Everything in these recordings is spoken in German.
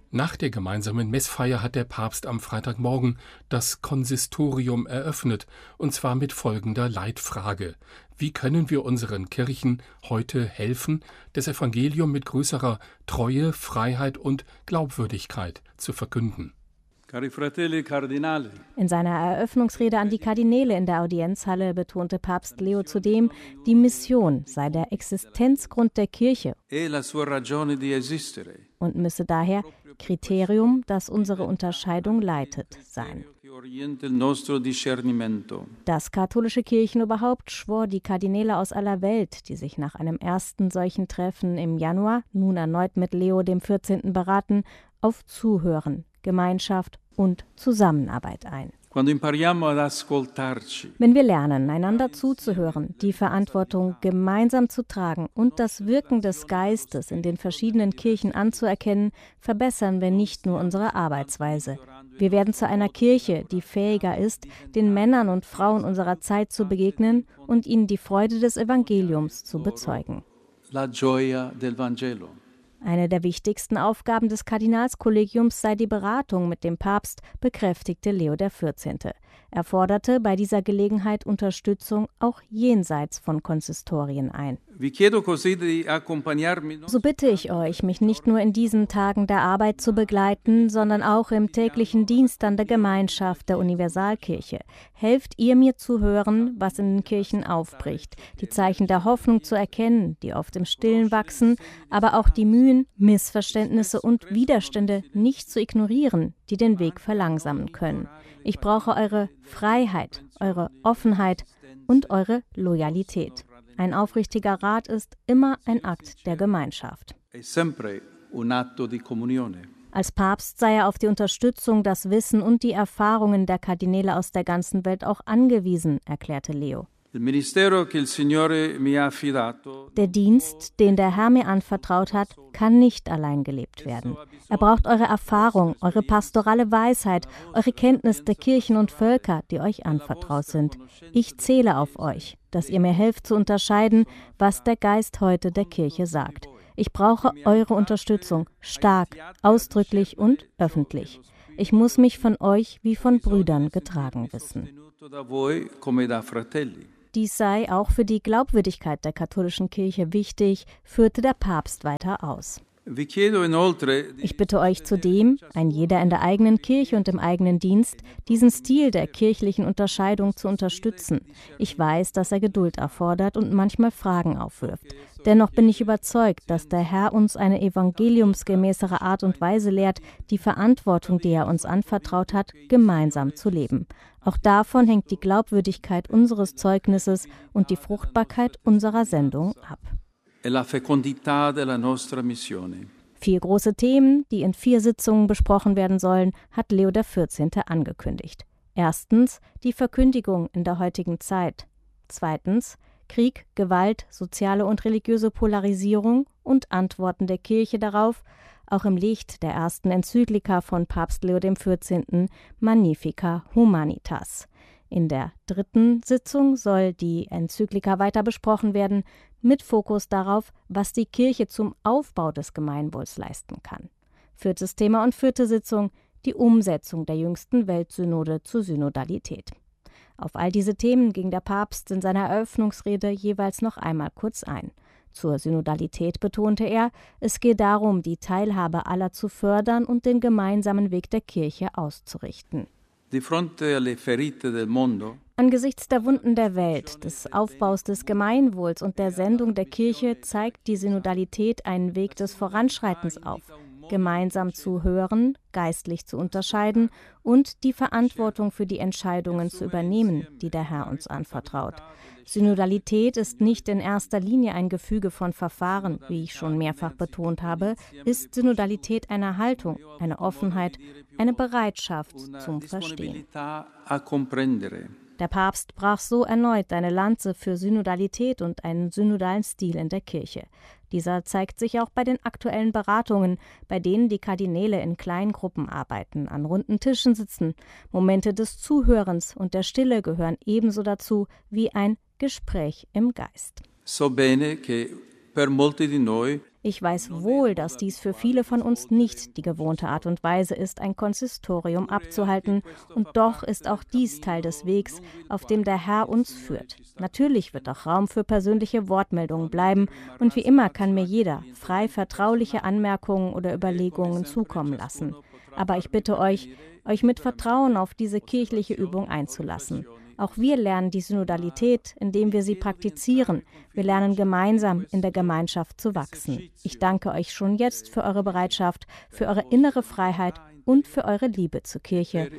Nach der gemeinsamen Messfeier hat der Papst am Freitagmorgen das Konsistorium eröffnet, und zwar mit folgender Leitfrage: Wie können wir unseren Kirchen heute helfen, das Evangelium mit größerer Treue, Freiheit und Glaubwürdigkeit zu verkünden? In seiner Eröffnungsrede an die Kardinäle in der Audienzhalle betonte Papst Leo zudem, die Mission sei der Existenzgrund der Kirche und müsse daher Kriterium, das unsere Unterscheidung leitet, sein. Das katholische Kirchenoberhaupt schwor die Kardinäle aus aller Welt, die sich nach einem ersten solchen Treffen im Januar nun erneut mit Leo XIV. Beraten, auf Zuhören, Gemeinschaft und Zusammenarbeit ein. Wenn wir lernen, einander zuzuhören, die Verantwortung gemeinsam zu tragen und das Wirken des Geistes in den verschiedenen Kirchen anzuerkennen, verbessern wir nicht nur unsere Arbeitsweise. Wir werden zu einer Kirche, die fähiger ist, den Männern und Frauen unserer Zeit zu begegnen und ihnen die Freude des Evangeliums zu bezeugen. Eine der wichtigsten Aufgaben des Kardinalskollegiums sei die Beratung mit dem Papst, bekräftigte Leo XIV. Er forderte bei dieser Gelegenheit Unterstützung auch jenseits von Konsistorien ein. So bitte ich euch, mich nicht nur in diesen Tagen der Arbeit zu begleiten, sondern auch im täglichen Dienst an der Gemeinschaft der Universalkirche. Helft ihr mir zu hören, was in den Kirchen aufbricht, die Zeichen der Hoffnung zu erkennen, die oft im Stillen wachsen, aber auch die Mühen, Missverständnisse und Widerstände nicht zu ignorieren, die den Weg verlangsamen können. Ich brauche eure Freiheit, eure Offenheit und eure Loyalität. Ein aufrichtiger Rat ist immer ein Akt der Gemeinschaft. Als Papst sei er auf die Unterstützung, das Wissen und die Erfahrungen der Kardinäle aus der ganzen Welt auch angewiesen, erklärte Leo. Der Dienst, den der Herr mir anvertraut hat, kann nicht allein gelebt werden. Er braucht eure Erfahrung, eure pastorale Weisheit, eure Kenntnis der Kirchen und Völker, die euch anvertraut sind. Ich zähle auf euch, dass ihr mir helft zu unterscheiden, was der Geist heute der Kirche sagt. Ich brauche eure Unterstützung, stark, ausdrücklich und öffentlich. Ich muss mich von euch wie von Brüdern getragen wissen. Dies sei auch für die Glaubwürdigkeit der katholischen Kirche wichtig, führte der Papst weiter aus. Ich bitte euch zudem, ein jeder in der eigenen Kirche und im eigenen Dienst, diesen Stil der kirchlichen Unterscheidung zu unterstützen. Ich weiß, dass er Geduld erfordert und manchmal Fragen aufwirft. Dennoch bin ich überzeugt, dass der Herr uns eine evangeliumsgemäßere Art und Weise lehrt, die Verantwortung, die er uns anvertraut hat, gemeinsam zu leben. Auch davon hängt die Glaubwürdigkeit unseres Zeugnisses und die Fruchtbarkeit unserer Sendung ab. 4 große Themen, die in 4 Sitzungen besprochen werden sollen, hat Leo XIV. Angekündigt. Erstens die Verkündigung in der heutigen Zeit. Zweitens Krieg, Gewalt, soziale und religiöse Polarisierung und Antworten der Kirche darauf, auch im Licht der ersten Enzyklika von Papst Leo XIV. Magnificat Humanitas. In der 3. Sitzung soll die Enzyklika weiter besprochen werden, mit Fokus darauf, was die Kirche zum Aufbau des Gemeinwohls leisten kann. 4. Thema und 4. Sitzung, die Umsetzung der jüngsten Weltsynode zur Synodalität. Auf all diese Themen ging der Papst in seiner Eröffnungsrede jeweils noch einmal kurz ein. Zur Synodalität betonte er, es gehe darum, die Teilhabe aller zu fördern und den gemeinsamen Weg der Kirche auszurichten. Angesichts der Wunden der Welt, des Aufbaus des Gemeinwohls und der Sendung der Kirche zeigt die Synodalität einen Weg des Voranschreitens auf, gemeinsam zu hören, geistlich zu unterscheiden und die Verantwortung für die Entscheidungen zu übernehmen, die der Herr uns anvertraut. Synodalität ist nicht in erster Linie ein Gefüge von Verfahren, wie ich schon mehrfach betont habe, ist Synodalität eine Haltung, eine Offenheit, eine Bereitschaft zum Verstehen. Der Papst brach so erneut eine Lanze für Synodalität und einen synodalen Stil in der Kirche. Dieser zeigt sich auch bei den aktuellen Beratungen, bei denen die Kardinäle in kleinen Gruppen arbeiten, an runden Tischen sitzen. Momente des Zuhörens und der Stille gehören ebenso dazu wie ein Gespräch im Geist. Ich weiß wohl, dass dies für viele von uns nicht die gewohnte Art und Weise ist, ein Konsistorium abzuhalten, und doch ist auch dies Teil des Wegs, auf dem der Herr uns führt. Natürlich wird auch Raum für persönliche Wortmeldungen bleiben, und wie immer kann mir jeder frei vertrauliche Anmerkungen oder Überlegungen zukommen lassen. Aber ich bitte euch mit Vertrauen auf diese kirchliche Übung einzulassen. Auch wir lernen die Synodalität, indem wir sie praktizieren. Wir lernen gemeinsam in der Gemeinschaft zu wachsen. Ich danke euch schon jetzt für eure Bereitschaft, für eure innere Freiheit und für eure Liebe zur Kirche.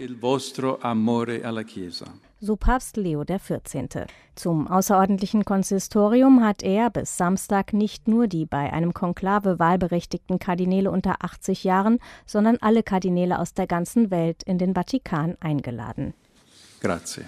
So Papst Leo XIV. Zum außerordentlichen Konsistorium hat er bis Samstag nicht nur die bei einem Konklave wahlberechtigten Kardinäle unter 80 Jahren, sondern alle Kardinäle aus der ganzen Welt in den Vatikan eingeladen. Grazie.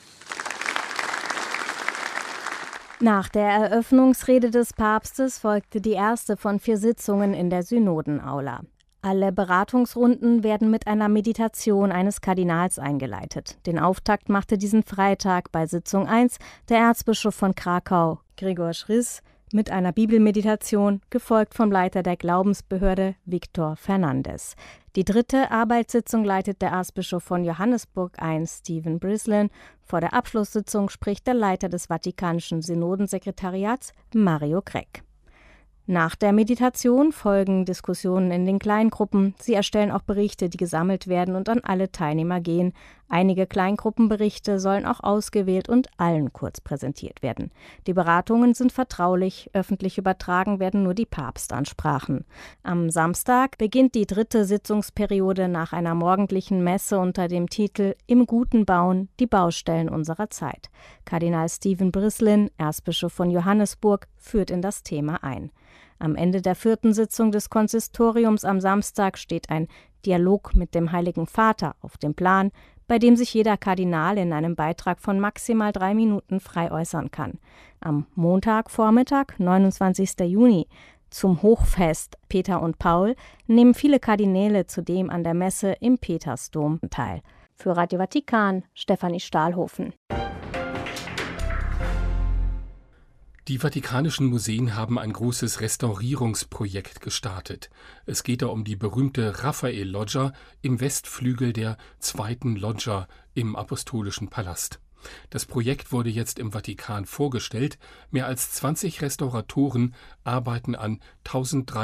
Nach der Eröffnungsrede des Papstes folgte die erste von 4 Sitzungen in der Synodenaula. Alle Beratungsrunden werden mit einer Meditation eines Kardinals eingeleitet. Den Auftakt machte diesen Freitag bei Sitzung 1 der Erzbischof von Krakau, Gregor Schriss, mit einer Bibelmeditation, gefolgt vom Leiter der Glaubensbehörde, Viktor Fernandes. Die 3. Arbeitssitzung leitet der Erzbischof von Johannesburg ein, Stephen Brislin. Vor der Abschlusssitzung spricht der Leiter des Vatikanischen Synodensekretariats, Mario Kreck. Nach der Meditation folgen Diskussionen in den Kleingruppen. Sie erstellen auch Berichte, die gesammelt werden und an alle Teilnehmer gehen. Einige Kleingruppenberichte sollen auch ausgewählt und allen kurz präsentiert werden. Die Beratungen sind vertraulich, öffentlich übertragen werden nur die Papstansprachen. Am Samstag beginnt die 3. Sitzungsperiode nach einer morgendlichen Messe unter dem Titel »Im Guten Bauen, die Baustellen unserer Zeit«. Kardinal Stephen Brislin, Erzbischof von Johannesburg, führt in das Thema ein. Am Ende der 4. Sitzung des Konsistoriums am Samstag steht ein Dialog mit dem Heiligen Vater auf dem Plan, bei dem sich jeder Kardinal in einem Beitrag von maximal 3 Minuten frei äußern kann. Am Montagvormittag, 29. Juni, zum Hochfest Peter und Paul, nehmen viele Kardinäle zudem an der Messe im Petersdom teil. Für Radio Vatikan, Stefanie Stahlhofen. Die Vatikanischen Museen haben ein großes Restaurierungsprojekt gestartet. Es geht da um die berühmte Raphael-Loggia im Westflügel der 2. Loggia im Apostolischen Palast. Das Projekt wurde jetzt im Vatikan vorgestellt. Mehr als 20 Restauratoren arbeiten an 1300